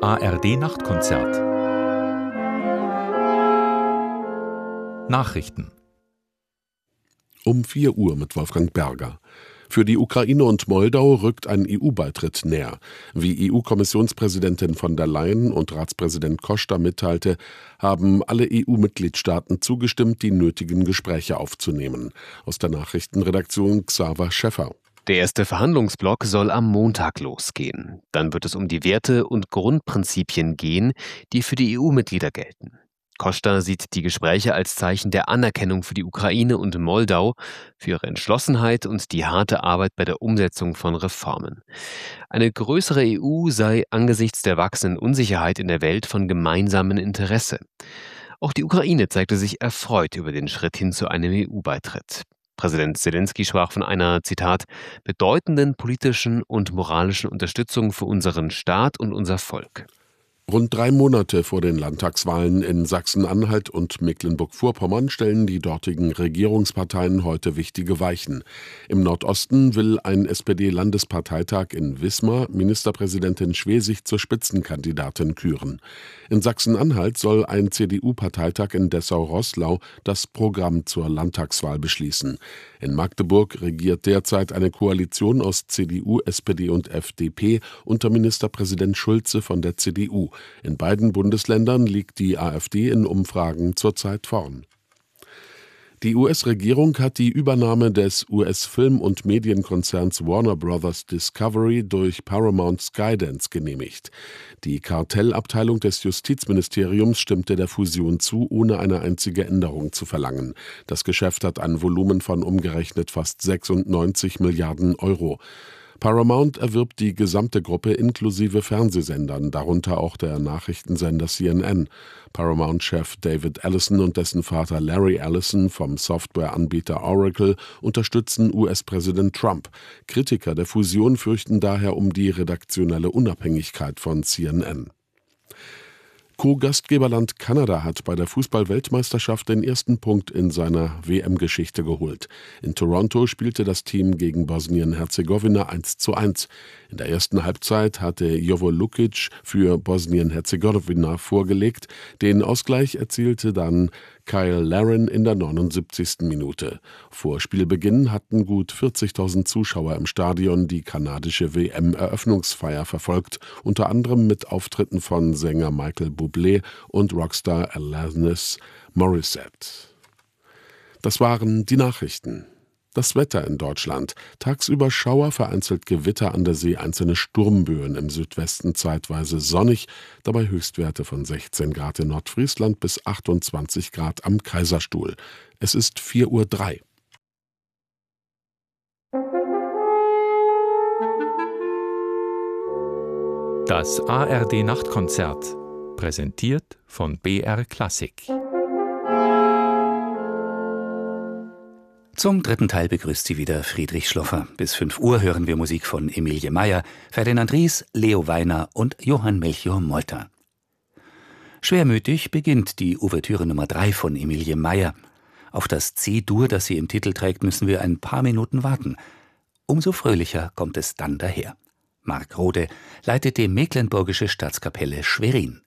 ARD-Nachtkonzert. Nachrichten. Um 4 Uhr mit Wolfgang Berger. Für die Ukraine und Moldau rückt ein EU-Beitritt näher. Wie EU-Kommissionspräsidentin von der Leyen und Ratspräsident Costa mitteilte, haben alle EU-Mitgliedstaaten zugestimmt, die nötigen Gespräche aufzunehmen. Aus der Nachrichtenredaktion Xaver Schäffer. Der erste Verhandlungsblock soll am Montag losgehen. Dann wird es um die Werte und Grundprinzipien gehen, die für die EU-Mitglieder gelten. Costa sieht die Gespräche als Zeichen der Anerkennung für die Ukraine und Moldau, für ihre Entschlossenheit und die harte Arbeit bei der Umsetzung von Reformen. Eine größere EU sei angesichts der wachsenden Unsicherheit in der Welt von gemeinsamem Interesse. Auch die Ukraine zeigte sich erfreut über den Schritt hin zu einem EU-Beitritt. Präsident Selenskyj sprach von einer, Zitat, bedeutenden politischen und moralischen Unterstützung für unseren Staat und unser Volk. Rund 3 Monate vor den Landtagswahlen in Sachsen-Anhalt und Mecklenburg-Vorpommern stellen die dortigen Regierungsparteien heute wichtige Weichen. Im Nordosten will ein SPD-Landesparteitag in Wismar Ministerpräsidentin Schwesig zur Spitzenkandidatin küren. In Sachsen-Anhalt soll ein CDU-Parteitag in Dessau-Roßlau das Programm zur Landtagswahl beschließen. In Magdeburg regiert derzeit eine Koalition aus CDU, SPD und FDP unter Ministerpräsident Schulze von der CDU. In beiden Bundesländern liegt die AfD in Umfragen zurzeit vorn. Die US-Regierung hat die Übernahme des US-Film- und Medienkonzerns Warner Bros. Discovery durch Paramount Skydance genehmigt. Die Kartellabteilung des Justizministeriums stimmte der Fusion zu, ohne eine einzige Änderung zu verlangen. Das Geschäft hat ein Volumen von umgerechnet fast 96 Milliarden Euro. Paramount erwirbt die gesamte Gruppe inklusive Fernsehsendern, darunter auch der Nachrichtensender CNN. Paramount-Chef David Ellison und dessen Vater Larry Ellison vom Softwareanbieter Oracle unterstützen US-Präsident Trump. Kritiker der Fusion fürchten daher um die redaktionelle Unabhängigkeit von CNN. Co-Gastgeberland Kanada hat bei der Fußball-Weltmeisterschaft den ersten Punkt in seiner WM-Geschichte geholt. In Toronto spielte das Team gegen Bosnien-Herzegowina 1:1. In der ersten Halbzeit hatte Jovo Lukic für Bosnien-Herzegowina vorgelegt. Den Ausgleich erzielte dann Kyle Larin in der 79. Minute. Vor Spielbeginn hatten gut 40.000 Zuschauer im Stadion die kanadische WM-Eröffnungsfeier verfolgt, unter anderem mit Auftritten von Sänger Michael Bublé und Rockstar Alanis Morissette. Das waren die Nachrichten. Das Wetter in Deutschland. Tagsüber Schauer, vereinzelt Gewitter an der See, einzelne Sturmböen im Südwesten, zeitweise sonnig, dabei Höchstwerte von 16 Grad in Nordfriesland bis 28 Grad am Kaiserstuhl. Es ist 4:03 Uhr. Das ARD-Nachtkonzert, präsentiert von BR Klassik. Zum dritten Teil begrüßt Sie wieder Friedrich Schloffer. Bis 5 Uhr hören wir Musik von Emilie Meyer, Ferdinand Ries, Leo Weiner und Johann Melchior Molter. Schwermütig beginnt die Ouvertüre Nummer 3 von Emilie Meyer. Auf das C-Dur, das sie im Titel trägt, müssen wir ein paar Minuten warten. Umso fröhlicher kommt es dann daher. Marc Rode leitet die Mecklenburgische Staatskapelle Schwerin.